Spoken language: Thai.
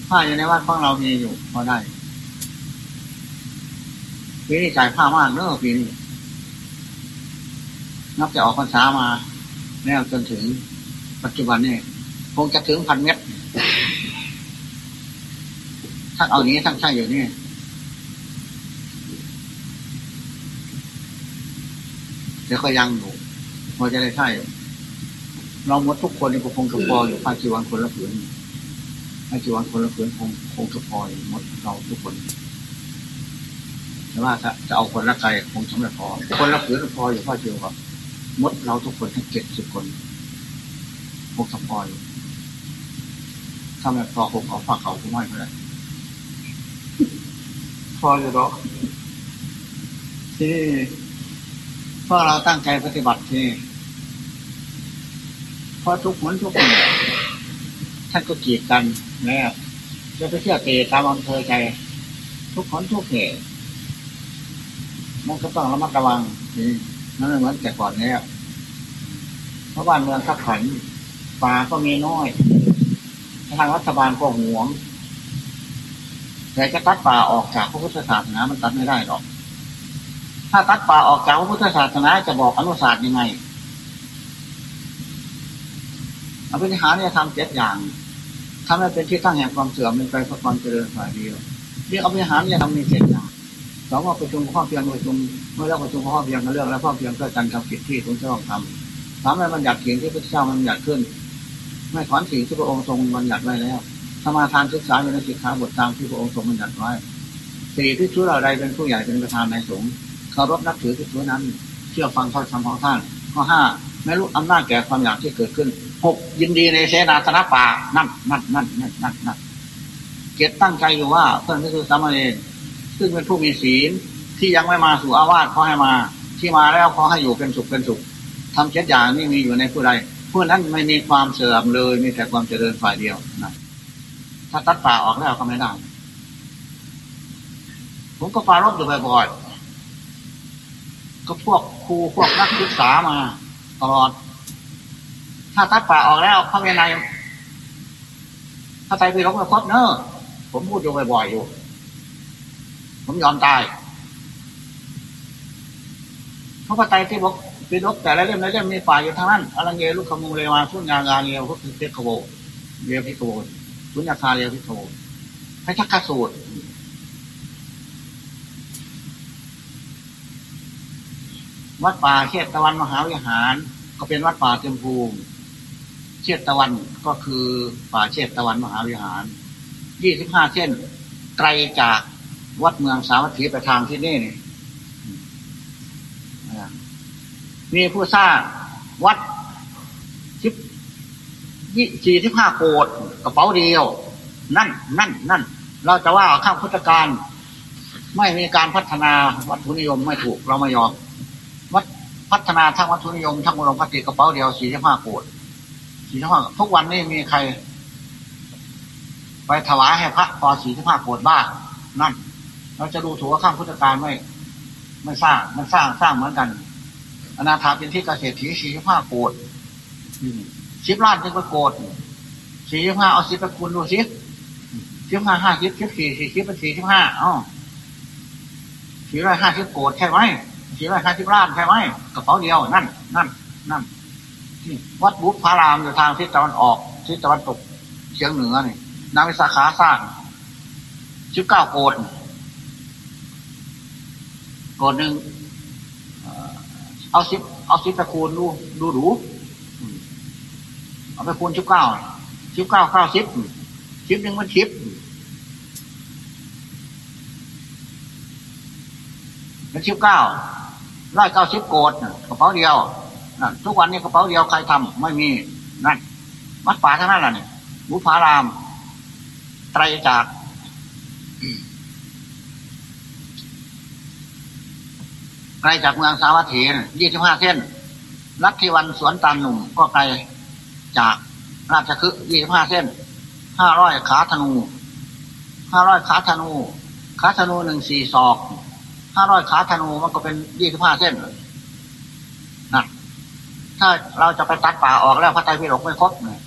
ผ้าอยู่ในวัดของเรามีอยู่พอได้ปีนี้จ่ายผ้ามากเนอะปีนี้นับจะออกพรรษามาแล้วจนถึงปัจจุบันนี่คงจะถึง1,000 เม็ดท่านเอานี้ท่านใช่อยู่นี่เดี๋ยวก็ยังอยู่พอจะได้ใช่เราหมดทุกคนในคงจะพออยู่ผ้าจีวรคนละผืนผ้าจีวรคนละผืนคงจะพออยู่หมดเราทุกคนแต่ว่าจะเอาคนละไกลคงสำเร็จพอคนละผืนพออยู่ผ้าจีวรหมดเราทุกคนทั้ง70 คนคงจะพออยู่ถ้าไม่พอคงเอาผ้าเขาคงไม่ก็ได้พออยู่หรอกที่เพราะเราตั้งใจปฏิบัติที่เพราะทุกคนทุกคนท่านก็กีดกันแล้วจะไปเที่ยวเตะตามอำเภอใจทุกคนทุกเหตุมันก็ต้องระมัดระวังนั่นเหมือนแต่ก่อนแล้วเพราะบ้านเมืองขับขันป่าก็มีน้อยทางรัฐบาลก็หวงแต่จะตัดป่าออกจากพระพุทธศาสนามันตัดไม่ได้หรอกถ้าตัดป่าออกจากพระพุทธศาสนาจะบอกอนุศาสตร์ยังไงอภินิหารเนี่ยทำ7 อย่างทำให้เป็นที่ตั้งแห่งความเสื่อมเป็นไปเพราะความเจริญฝ่ายเดียวเรียกอภินิหารเนี่ยทำมี7 อย่าง2ว่าประชุมข้อเพียงประชุมเมื่อเรื่องประชุมข้อเพียงกันเรื่องและข้อเพียงก็การทำกิจที่สงฆ์ต้องทำ3ให้บัญญัติสิ่งที่พระเจ้าบัญญัติขึ้นไม่ถอนสิ่งที่พระองค์ทรงบัญญัติไว้แล้วสมาทานศึกษาอยู่ในสิกขาบทตามที่พระองค์ทรงบัญญัติไว้4ภิกษุเหล่าใดเป็นผู้ใหญ่เป็นประธานในสงฆ์เคารพนับถือภิกษุนั้นเชื่อฟังถ้อยคำของท่านข้อ5ไม่รู้อำนาจแก่ความอยากที่เกิดขึ้น6ยินดีในเสนาสนะป่านั่นเกียรติตั้งใจอยู่ว่าเพื่อนก็คือสามเณรซึ่งเป็นผู้มีศีลที่ยังไม่มาสู่อาวาสขอให้มาที่มาแล้วขอให้อยู่เป็นสุขทำ7 อย่างนี้มีอยู่ในผู้ใดผู้นั้นไม่มีความเสื่อมเลยมีแต่ความเจริญฝ่ายเดียวนะถ้าตัดป่าออกแล้วก็ไม่ได้ผมก็ปรารภอยู่บ่อยๆก็พวกครูพวกนักศึกษามาตลอดถ้าตัดป่าออกแล้วพระวินัยถ้าใจไปรบไม่ครบเนอะผมพูดอยู่บ่อยๆอยู่ผมยอมตายเพราะพระไตรที่บอกปีรบแต่ละเล่มมีป่าอยู่ทางนั้นอลังเยลุขมุงเลวาสุญญางาเลียวพุทธิเทขโวเลียวพิโกสุญญาคาเลียวพิโกพระชักขสูตรวัดป่าเชตตะวันมหาวิหารก็เป็นวัดป่าเต็มภูมิเชตตะวันก็คือป่าเชตตะวันมหาวิหาร25 เส้นไกลจากวัดเมืองสาวัตถีไปทางที่นี่มีผู้สร้างวัด45 โกฏกระเป๋าเดียวนั่นเราจะว่าข้ามพุทธการไม่มีการพัฒนาวัตถุนิยมไม่ถูกเราไม่ยอมวัดพัฒนาทั้งวัตถุนิยมทั้งอุดมคติกระเป๋าเดียว45 โกฏ45ทุกวันนี้มีใครไปถวายให้พระพอ45 โกฏบ้างนั่นเราจะดูถูกว่าข้ามพุทธการไม่สร้างมันสร้างเหมือนกันอนาถาเป็นที่เกษตรถี45 โกฏ10 ล้านจึงไปโกฏ45เอา10ไปคูณดูสิ15 50 14 40เป็น45450 โกฏใช่ไหม450 ล้านใช่ไหมกระเป๋าเดียวนั่นนี่วัดบุพพารามอยู่ทางทิศตะวันออกทิศตะวันตกเฉียงเหนือนี่นางวิสาขาสร้าง19 โกฏโกฏหนึ่งเอา10ไปคูณดูเอาไปคูณ19 เข้า10นึงมัน10เป็น190 โกฏกระเป๋าเดียวนั่นทุกวันนี้กระเป๋าเดียวใครทำไม่มีนั่นวัดป่าทั้งนั้นแหละนี่บุพารามไตรจากไกลจากเมืองสาวัตถี25 เส้นลัทธิวันสวนตาลหนุ่มก็ไกลจากราชคฤห์25 เส้น500 ขาธนูขาธนู1 4 ศอก500 ขาธนูมันก็เป็น25 เส้นนะถ้าเราจะไปตัดป่าออกแล้วพระไตรปิฎกไม่ครบเนี่ย